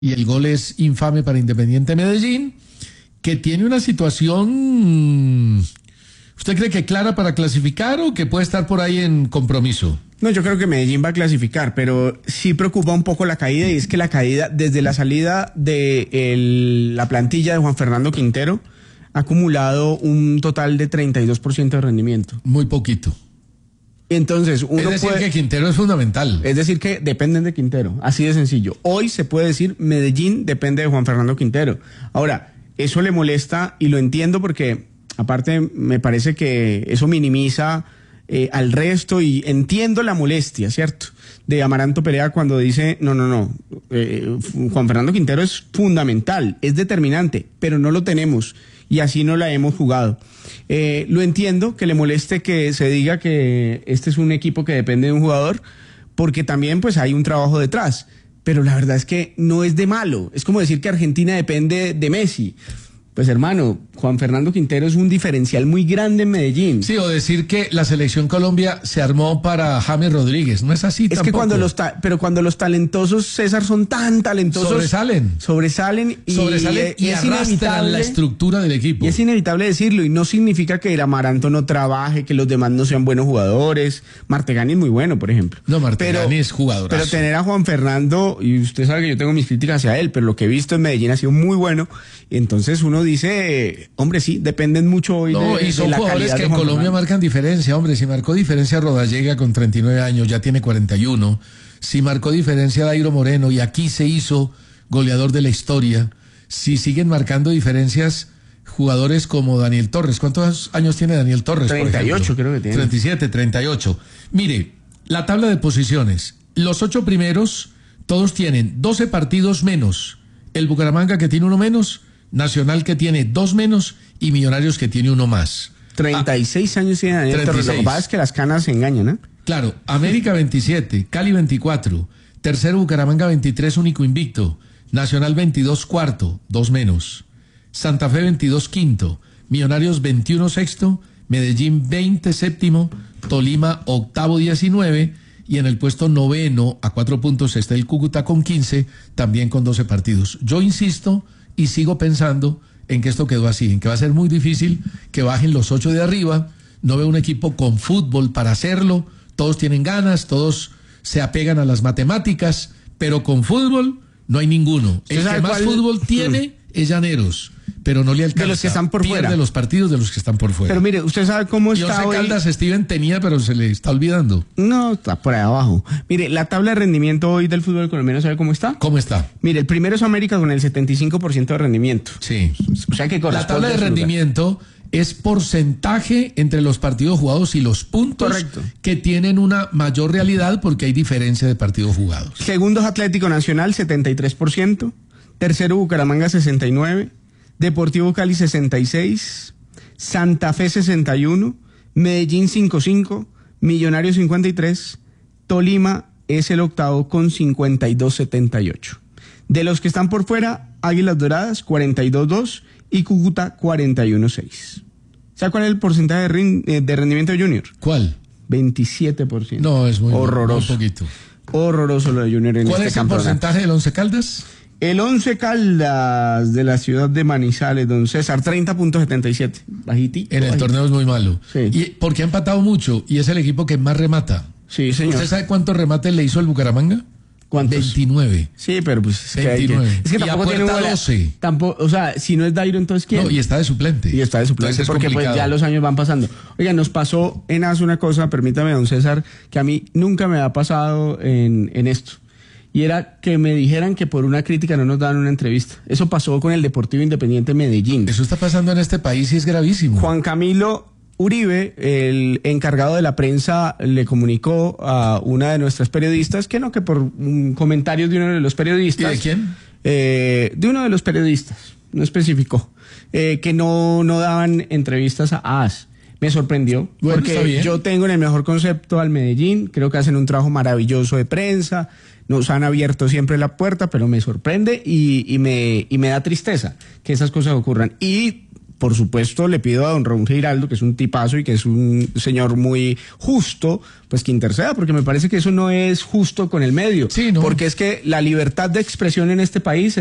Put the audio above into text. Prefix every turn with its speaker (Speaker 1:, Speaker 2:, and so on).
Speaker 1: y el gol es infame para Independiente Medellín, que tiene una situación, ¿usted cree que clara para clasificar o que puede estar por ahí en compromiso?
Speaker 2: No, yo creo que Medellín va a clasificar, pero sí preocupa un poco la caída, y es que la caída desde la salida de la plantilla de Juan Fernando Quintero ha acumulado un total de 32% de rendimiento.
Speaker 1: Muy poquito.
Speaker 2: Entonces,
Speaker 1: es decir, que Quintero es fundamental.
Speaker 2: Es decir, que dependen de Quintero, así de sencillo. Hoy se puede decir Medellín depende de Juan Fernando Quintero. Ahora, eso le molesta y lo entiendo porque, aparte, me parece que eso minimiza al resto, y entiendo la molestia, ¿cierto?, de Amaranto Perea cuando dice, no, Juan Fernando Quintero es fundamental, es determinante, pero no lo tenemos y así no la hemos jugado. Lo entiendo que le moleste que se diga que este es un equipo que depende de un jugador, porque también pues hay un trabajo detrás, pero la verdad es que no es de malo. Es como decir que Argentina depende de Messi. Pues hermano, Juan Fernando Quintero es un diferencial muy grande en Medellín.
Speaker 1: Sí, o decir que la selección Colombia se armó para James Rodríguez, no es así tampoco.
Speaker 2: Es que cuando los talentosos, César, son tan talentosos... Sobresalen y
Speaker 1: arrastran la estructura del equipo.
Speaker 2: Y es inevitable decirlo, y no significa que el Amaranto no trabaje, que los demás no sean buenos jugadores. Martegani es muy bueno, por ejemplo.
Speaker 1: No, Martegani es jugadorazo.
Speaker 2: Pero tener a Juan Fernando, y usted sabe que yo tengo mis críticas hacia él, pero lo que he visto en Medellín ha sido muy bueno. Entonces uno dice, hombre, sí, dependen mucho hoy
Speaker 1: y son jugadores que en Colombia marcan diferencia. Hombre, si marcó diferencia Rodallega con 39 años, ya tiene 41. Si marcó diferencia Dairo Moreno y aquí se hizo goleador de la historia. Si siguen marcando diferencias jugadores como Daniel Torres. ¿Cuántos años tiene Daniel Torres?
Speaker 2: 38 creo que tiene.
Speaker 1: 37, 38. Mire, la tabla de posiciones. Los 8 primeros, todos tienen 12 partidos menos. El Bucaramanga, que tiene 1 menos, Nacional, que tiene 2 menos, y Millonarios, que tiene 1 más.
Speaker 2: 36 años tiene Daniel Torres. Lo que pasa es que las canas se engañan, ¿eh?
Speaker 1: Claro, América 27, Cali 24, tercero Bucaramanga 23, único invicto, Nacional 22, cuarto, 2 menos, Santa Fe 22, quinto, Millonarios 21, sexto, Medellín 20, séptimo, Tolima octavo, 19, y en el puesto noveno a 4 puntos está el Cúcuta con 15, también con 12 partidos. Yo insisto y sigo pensando en que esto quedó así, en que va a ser muy difícil que bajen los 8 de arriba. No veo un equipo con fútbol para hacerlo, todos tienen ganas, todos se apegan a las matemáticas, pero con fútbol no hay ninguno. El que más fútbol tiene es Llaneros, pero no le alcanza.
Speaker 2: De los que están por fuera.
Speaker 1: De los partidos de los que están por fuera.
Speaker 2: Pero mire, usted sabe cómo está hoy.
Speaker 1: Caldas, Steven tenía, pero se le está olvidando.
Speaker 2: No, está por ahí abajo. Mire, la tabla de rendimiento hoy del fútbol colombiano, ¿sabe cómo está?
Speaker 1: ¿Cómo está?
Speaker 2: Mire, el primero es América con el 75% de rendimiento.
Speaker 1: Sí.
Speaker 2: O sea que
Speaker 1: la tabla de rendimiento es porcentaje entre los partidos jugados y los puntos.
Speaker 2: Correcto.
Speaker 1: Que tienen una mayor realidad porque hay diferencia de partidos jugados.
Speaker 2: Segundo es Atlético Nacional, 73%. Tercero, Bucaramanga, 69%. Deportivo Cali, 66%. Santa Fe, 61%. Medellín, 55%. Millonarios, 53%. Tolima es el octavo con 52-78. De los que están por fuera, Águilas Doradas, 42-2. Y Cúcuta, 41-6. ¿Sabe cuál es el porcentaje de rendimiento de Junior?
Speaker 1: ¿Cuál?
Speaker 2: 27%.
Speaker 1: No, es muy
Speaker 2: horroroso.
Speaker 1: Muy poquito.
Speaker 2: Horroroso lo de Junior en
Speaker 1: ¿Cuál
Speaker 2: este
Speaker 1: es
Speaker 2: campeonato?
Speaker 1: el porcentaje del Once Caldas?
Speaker 2: El Once Caldas de la ciudad de Manizales, don César, 30.77. Bajitito.
Speaker 1: En el torneo es muy malo.
Speaker 2: Sí.
Speaker 1: Y porque ha empatado mucho y es el equipo que más remata.
Speaker 2: Sí, señor.
Speaker 1: ¿Usted sabe cuántos remates le hizo el Bucaramanga?
Speaker 2: ¿Cuántos?
Speaker 1: 29.
Speaker 2: Sí, pero pues es
Speaker 1: 29.
Speaker 2: Es que tampoco tiene
Speaker 1: 12.
Speaker 2: Tampoco, o sea, si no es Dairo, entonces ¿quién?
Speaker 1: No, y está de suplente.
Speaker 2: Entonces porque pues ya los años van pasando. Oiga, nos pasó en AS una cosa, permítame, don César, que a mí nunca me ha pasado en esto. Y era que me dijeran que por una crítica no nos daban una entrevista. Eso pasó con el Deportivo Independiente Medellín.
Speaker 1: Eso está pasando en este país y es gravísimo.
Speaker 2: Juan Camilo Uribe, el encargado de la prensa, le comunicó a una de nuestras periodistas que no, que por comentarios de uno de los periodistas.
Speaker 1: ¿Y de quién?
Speaker 2: De uno de los periodistas, no especificó, que no daban entrevistas a AS. Me sorprendió,
Speaker 1: bueno,
Speaker 2: porque yo tengo en el mejor concepto al Medellín, creo que hacen un trabajo maravilloso de prensa, nos han abierto siempre la puerta, pero me sorprende y me da tristeza que esas cosas ocurran. Y por supuesto, le pido a don Raúl Giraldo, que es un tipazo y que es un señor muy justo, pues que interceda, porque me parece que eso no es justo con el medio.
Speaker 1: Sí, ¿no?
Speaker 2: Porque es que la libertad de expresión en este país